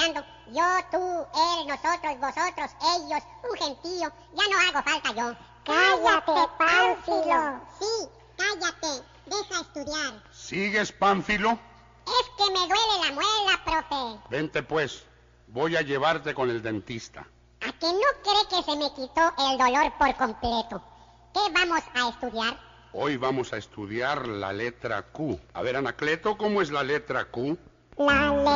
estudiando. Yo, tú, él, nosotros, vosotros, ellos, un gentío. Ya no hago falta yo. ¡Cállate, Pánfilo! Sí, cállate. Deja estudiar. ¿Sigues, Pánfilo? Es que me duele la muela, profe. Vente pues, voy a llevarte con el dentista. ¿A que no cree que se me quitó el dolor por completo? ¿Qué vamos a estudiar? Hoy vamos a estudiar la letra Q. A ver, Anacleto, ¿cómo es la letra Q? La